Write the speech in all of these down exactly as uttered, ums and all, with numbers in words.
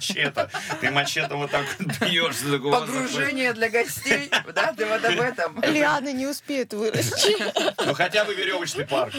мачете. Ты мачете вот так вот бьешь. Погружение для гостей, да? Ты вот об этом. Лианы не успеют вырасти. Ну хотя бы веревочный парк.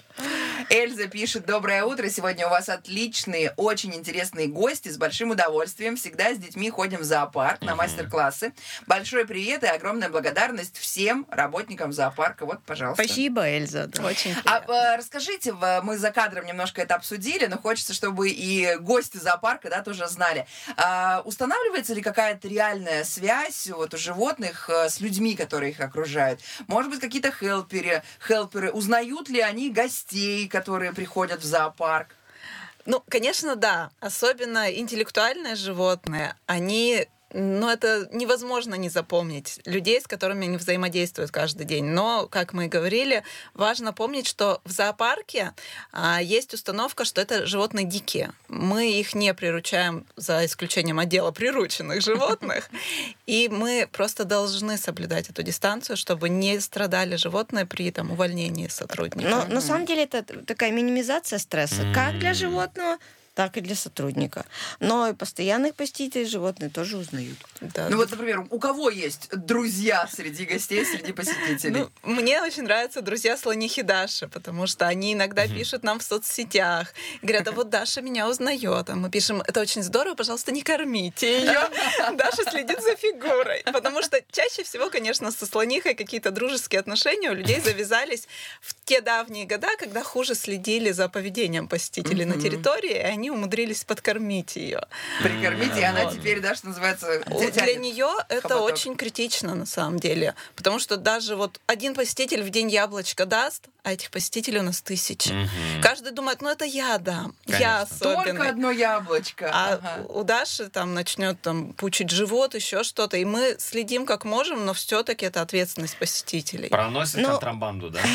Эльза пишет: доброе утро, сегодня у вас отличные, очень интересные гости, с большим удовольствием. Всегда с детьми ходим в зоопарк на мастер-классы. Большой привет и огромная благодарность всем работникам зоопарка. Вот, пожалуйста. Спасибо, Эльза. Да. Очень приятно. А расскажите, мы за кадром немножко это обсудили, но хочется, чтобы и гости зоопарка, да, тоже знали. А, устанавливается ли какая-то реальная связь вот у животных с людьми, которые их окружают? Может быть, какие-то хелперы, хелперы, узнают ли они гостей, которые приходят в зоопарк? Ну, конечно, да. Особенно интеллектуальные животные, они... Но это невозможно не запомнить людей, с которыми они взаимодействуют каждый день. Но, как мы и говорили, важно помнить, что в зоопарке а, есть установка, что это животные дикие. Мы их не приручаем, за исключением отдела прирученных животных. И мы просто должны соблюдать эту дистанцию, чтобы не страдали животные при там, увольнении сотрудника. Но на самом деле это такая минимизация стресса, как для животного, так и для сотрудника. Но и постоянных посетителей животные тоже узнают. Да. Ну вот, например, у кого есть друзья среди гостей, среди посетителей? Ну, мне очень нравятся друзья слонихи Даши, потому что они иногда mm-hmm. пишут нам в соцсетях. Говорят, а вот Даша меня узнает. А мы пишем, это очень здорово, пожалуйста, не кормите ее. Даша следит за фигурой. Потому что чаще всего, конечно, со слонихой какие-то дружеские отношения у людей завязались в те давние года, когда хуже следили за поведением посетителей на территории, и они умудрились подкормить ее. Прикормить, и она теперь, да, что называется, для нее это очень критично на самом деле, потому что даже вот один посетитель в день яблочко даст, а этих посетителей у нас тысячи. Угу. Каждый думает, ну это я дам, конечно. Я особенный. Только одно яблочко. А ага. у Даши там начнет там пучить живот, еще что-то, и мы следим как можем, но все-таки это ответственность посетителей. Проносит но... контрабанду, да?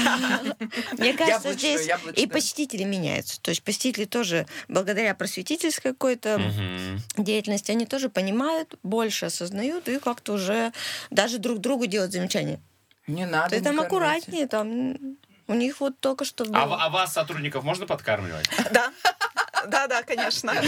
Мне кажется, здесь и посетители меняются. То есть посетители тоже, благодаря просветительской какой-то деятельности, они тоже понимают, больше осознают и как-то уже даже друг другу делают замечания. Не надо. Ты там аккуратнее, там у них вот только что было. А, а вас, сотрудников, можно подкармливать? Да. Да, да, конечно. Вы,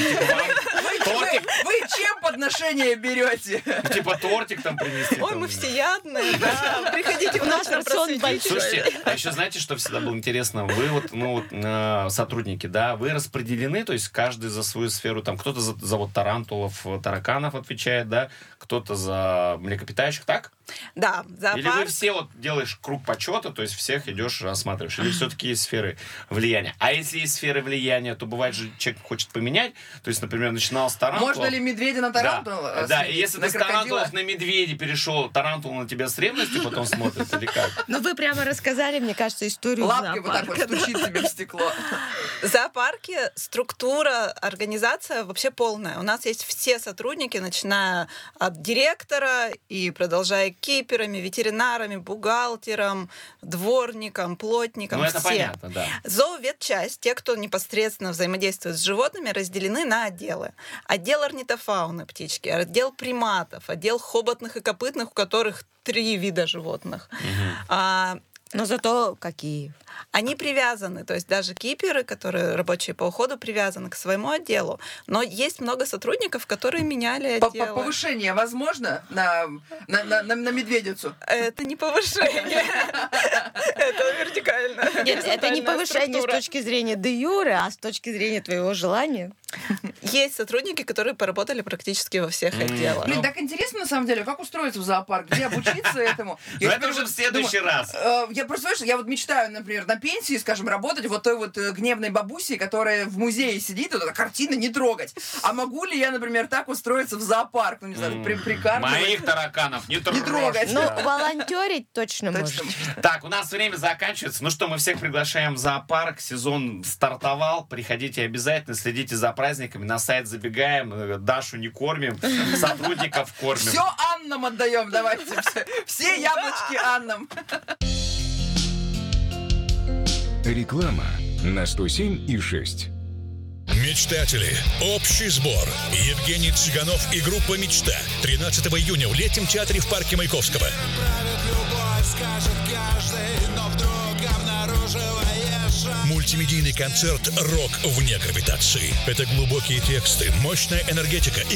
вы, вы чем подношение берете? Типа тортик там принести. Ой, мы всеядные, да. Приходите в наш сон большой. Слушайте, а еще знаете, что всегда было интересно? Вы вот, ну вот, сотрудники, да, вы распределены, то есть каждый за свою сферу, там кто-то за, за вот тарантулов, тараканов отвечает, да, кто-то за млекопитающих, так? Да, зоопарк. Или вы все вот делаешь круг почета, то есть всех идешь осматриваешь, или все-таки есть сферы влияния? А если есть сферы влияния, то бывает же человек хочет поменять, то есть, например, начинал с тарантула. Можно ли медведя на тарантула? Да, да, и если ты с тарантулов на медведя перешел, тарантул на тебя с ревностью потом смотрит, или как? Ну вы прямо рассказали, мне кажется, историю лапкой вот так вот стучит тебе в стекло. В зоопарке структура, организация вообще полная. У нас есть все сотрудники, начиная от директора и продолжая киперами, ветеринарами, бухгалтером, дворником, плотником. Ну, это все. понятно, да. Зооветчасть, те, кто непосредственно взаимодействует с животными, разделены на отделы. Отдел орнитофауны птички, отдел приматов, отдел хоботных и копытных, у которых три вида животных. Угу. А, Но зато какие? Они привязаны, то есть даже киперы, которые рабочие по уходу, привязаны к своему отделу. Но есть много сотрудников, которые меняли отделы. Повышение возможно на, на, на, на, на медведицу? Это не повышение. Это вертикально. Нет, это не повышение с точки зрения де юре, а с точки зрения твоего желания. Есть сотрудники, которые поработали практически во всех отделах. Блин, так интересно, на самом деле, как устроиться в зоопарк, где обучиться этому. Но это уже в следующий раз. Я просто, знаешь, я вот мечтаю, например, на пенсии, скажем, работать вот той вот гневной бабусей, которая в музее сидит, вот эта картина не трогать. А могу ли я, например, так устроиться в зоопарк? Ну, не знаю, при, прикармливать. Моих тараканов не трогать. Не трогать. Ну, волонтерить точно можно. Так, у нас время заканчивается. Ну что, мы всех приглашаем в зоопарк. Сезон стартовал. Приходите обязательно, следите за праздниками. На сайт забегаем. Дашу не кормим, сотрудников кормим. Все Аннам отдаем, давайте. Все, все яблочки Аннам. Реклама на сто семь и шесть. Мечтатели. Общий сбор. Евгений Цыганов и группа «Мечта». тринадцатого июня в Летнем театре в парке Маяковского. Мультимедийный концерт «Рок вне гравитации». Это глубокие тексты, мощная энергетика и